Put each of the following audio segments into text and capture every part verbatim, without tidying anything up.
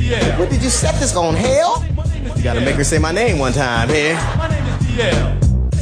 D L. What did you set this on, hell? You gotta make her say my name one time here. My name is D L.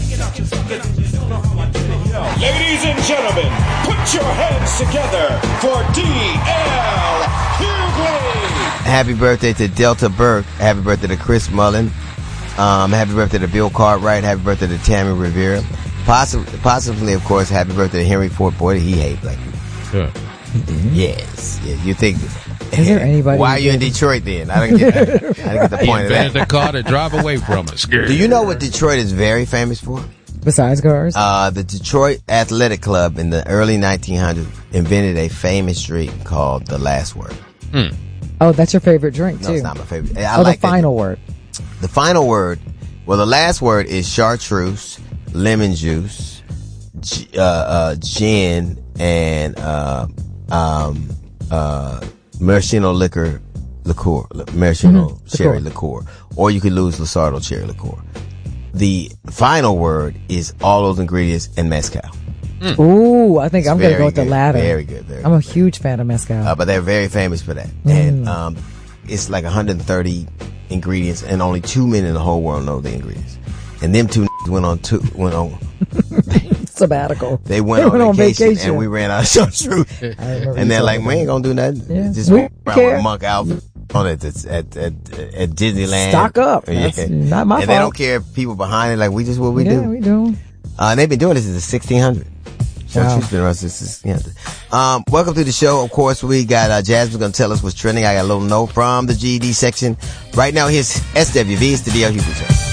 Ladies and gentlemen, put your hands together for D L Hughley. Happy birthday to Delta Burke. Happy birthday to Chris Mullen. Um, happy birthday to Bill Cartwright. Happy birthday to Tammy Rivera. Possibly, possibly, of course, happy birthday to Henry Ford. Boy, did he hate black people. Sure. Yes. Yeah, you think... Is there anybody? Why are you in Detroit then? I don't get, I, I didn't get the He point of invented that. a car to drive away from us. Do you know what Detroit is very famous for? Besides cars? Uh, the Detroit Athletic Club in the early nineteen hundreds invented a famous drink called the Last Word. Hmm. Oh, that's your favorite drink, No, too. it's not my favorite. I oh, like the that final drink. word. The final word, well, the last word is chartreuse, lemon juice, g- uh, uh, gin, and uh, um, uh, maraschino liquor, liqueur, maraschino Mm-hmm. cherry Liqueur. liqueur, or you could lose Lusardo cherry liqueur. The final word is all those ingredients and mezcal. Mm. Ooh, I think It's I'm going to very go with the good, latter. Very good. Very I'm a good. huge fan of mezcal. Uh, but they're very famous for that. Mm. And um, it's like one hundred thirty ingredients, and only two men in the whole world know the ingredients. And them two went on two went on Sabbatical. they went, They on, went on vacation, vacation. and we ran out of chartreuse. I remember And you they're like, talking we ain't gonna do nothing. Yeah. Just We walk around care. with a monk outfit on at, at, at, at, at Disneyland. Stock up. That's not my and they fault. don't care if people behind it. Like, we just what we yeah, do. we do. Uh, and they've been doing this since the sixteen hundreds. Chartreuse Wow. been around since the sixteen hundreds. Um, welcome to the show. Of course, we got uh, Jasmine going to tell us what's trending. I got a little note from the G E D section. Right now, here's S W V. It's the D L Hughley Show.